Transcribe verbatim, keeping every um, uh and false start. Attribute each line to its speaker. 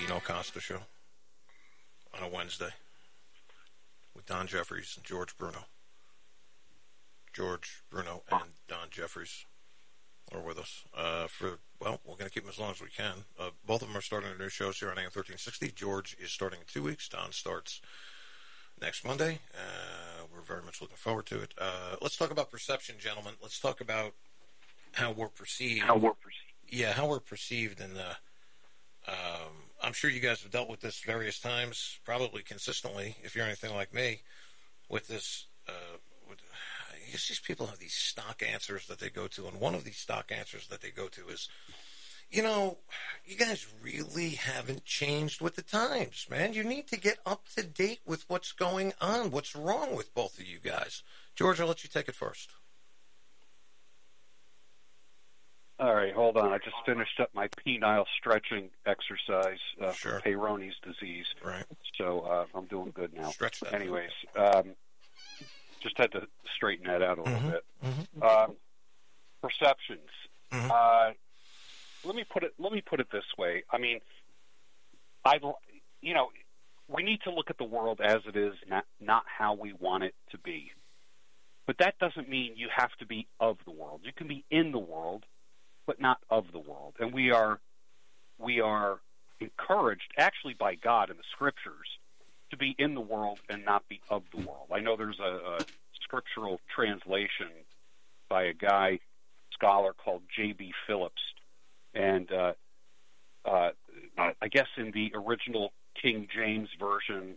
Speaker 1: Dino Costa show on a Wednesday with Don Jeffries and George Bruno. George Bruno and Don Jeffries are with us. Uh, for well, we're going to keep them as long as we can. Uh, both of them are starting their new shows here on A M thirteen sixty. George is starting in two weeks. Don starts next Monday. Uh, we're very much looking forward to it. Uh, let's talk about perception, gentlemen. Let's talk about how we're perceived.
Speaker 2: How we're perceived.
Speaker 1: Yeah, how we're perceived in the. Um, I'm sure you guys have dealt with this various times, probably consistently, if you're anything like me, with this. Uh, with, I guess these people have these stock answers that they go to, and one of these stock answers that they go to is, you know, you guys really haven't changed with the times, man. You need to get up to date with what's going on. What's wrong with both of you guys? George, I'll let you take it first.
Speaker 2: All right, hold on. I just finished up my penile stretching exercise uh,
Speaker 1: Sure.
Speaker 2: for Peyronie's disease.
Speaker 1: Right.
Speaker 2: So uh, I'm doing good now.
Speaker 1: Stretch that.
Speaker 2: Anyways, um, just had to straighten that out a little
Speaker 1: Mm-hmm.
Speaker 2: bit.
Speaker 1: Mm-hmm.
Speaker 2: Um, perceptions.
Speaker 1: Mm-hmm.
Speaker 2: Uh, let me put it. Let me put it this way. I mean, I, you know, we need to look at the world as it is, not not how we want it to be. But that doesn't mean you have to be of the world. You can be in the world, but not of the world. And we are we are encouraged, actually by God in the Scriptures, to be in the world and not be of the world. I know there's a, a scriptural translation by a guy, scholar called J B Phillips, and uh, uh, I guess in the original King James version,